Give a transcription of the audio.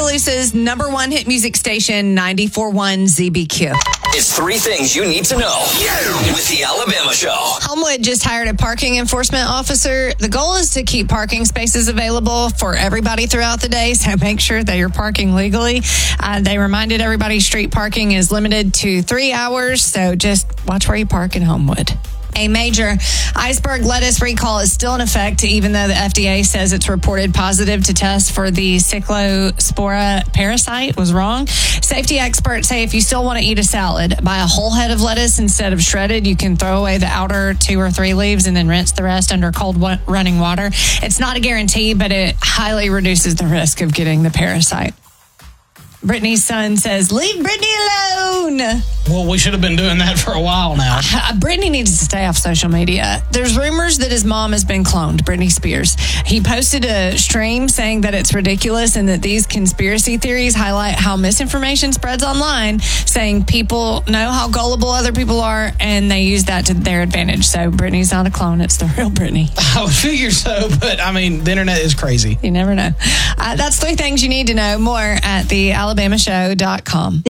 Tuscaloosa's #1 hit music station, 94.1 ZBQ. It's 3 things you need to know with the Alabama Show. Homewood just hired a parking enforcement officer. The goal is to keep parking spaces available for everybody throughout the day, so make sure that you're parking legally. They reminded everybody street parking is limited to 3 hours, so just watch where you park in Homewood. A major iceberg lettuce recall is still in effect, even though the FDA says it's reported positive to test for the Cyclospora parasite was wrong. Safety experts say if you still want to eat a salad, buy a whole head of lettuce instead of shredded. You can throw away the outer 2 or 3 leaves and then rinse the rest under cold running water. It's not a guarantee, but it highly reduces the risk of getting the parasite. Brittany's son says, leave Brittany alone. Well, we should have been doing that for a while now. Brittany needs to stay off social media. There's rumors that his mom has been cloned, Britney Spears. He posted a stream saying that it's ridiculous and that these conspiracy theories highlight how misinformation spreads online, saying people know how gullible other people are and they use that to their advantage. So Brittany's not a clone. It's the real Brittany. I would figure so, but I mean, the internet is crazy. You never know. That's 3 things you need to know. More at thealabamashow.com.